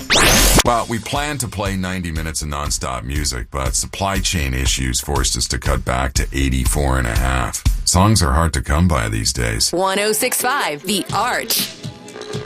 Well, we planned to play 90 minutes of nonstop music, but supply chain issues forced us to cut back to 84 and a half. Songs are hard to come by these days. 106.5 The Arch.